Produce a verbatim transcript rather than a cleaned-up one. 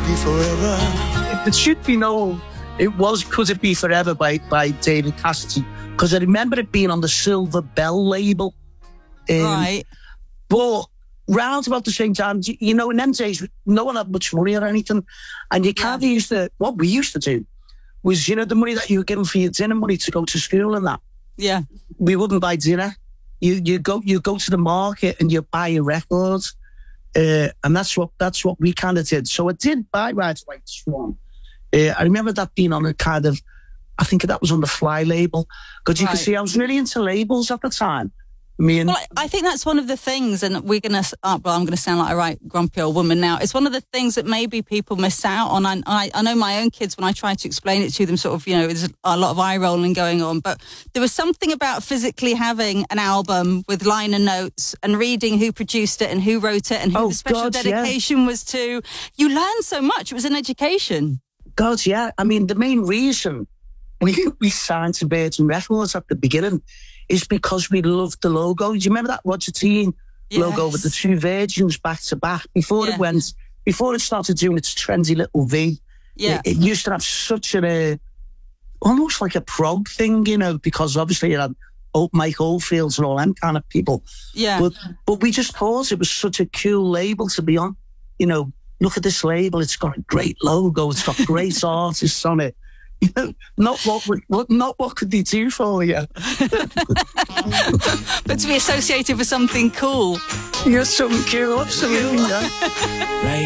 Be Forever. It should be known it was Could It Be Forever by, by David Cassidy, because I remember it being on the Silver Bell label. Um, right. But round about the same time, you know, in them days, no one had much money or anything. And you kind of yeah. used to, what we used to do was, you know, the money that you were given for your dinner money to go to school and that. Yeah. We wouldn't buy dinner. You you go you go to the market and you buy your records. Uh, and that's what that's what we kind of did. So I did buy Ride Like Swan. Uh, I remember that being on a kind of, I think that was on the Fly label. Because you right. can see I was really into labels at the time. I mean, well, I think that's one of the things, and we're going to, oh, well, I'm going to sound like a right grumpy old woman now. It's one of the things that maybe people miss out on. I, I, I know my own kids, when I try to explain it to them, sort of, you know, there's a lot of eye rolling going on, but there was something about physically having an album with liner notes and reading who produced it and who wrote it and who oh, the special God, dedication yeah. was to. You learn so much. It was an education. God, yeah. I mean, the main reason we, we signed to Virgin Records at the beginning is because we loved the logo. Do you remember that Roger Dean yes. logo with the two Virgins back to back? Before yeah. it went, before it started doing its trendy little V, yeah. it, it used to have such a, uh, almost like a prog thing, you know, because obviously it had old Mike Oldfields and all them kind of people. Yeah. But, but we just thought it was such a cool label to be on. You know, look at this label. It's got a great logo. It's got great artists on it. You know, not what, what, not what could they do for you? But to be associated with something cool. Yeah, something cool, absolutely, yeah. Right